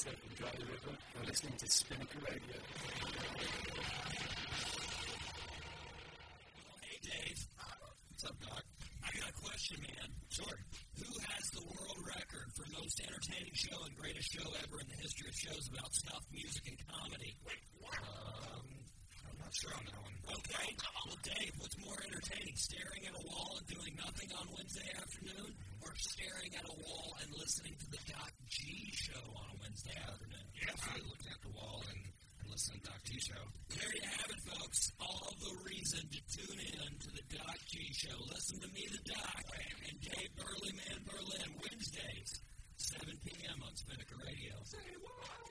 step and Dry the River. You're listening to Spinnaker Radio. Hey, Dave. What's up, Doc? I got a question, man. Sure. Who has the world record for most entertaining show and greatest show ever in the history of shows about stuff, music, and comedy? Wait, what? I'm not sure on that one. Okay. Well, Dave, what's more entertaining, staring at a wall and doing nothing on Wednesday afternoon, or staring at a wall and listening to the Doc G show on a Wednesday afternoon? Yeah, looking at the wall and listening to Doc G show. There you have it, folks. All the reason to tune in to the Doc G show. Listen to me, the Doc, and Dave Burley Man Berlin, Wednesdays, 7 p.m. on Spinnaker Radio. Say what?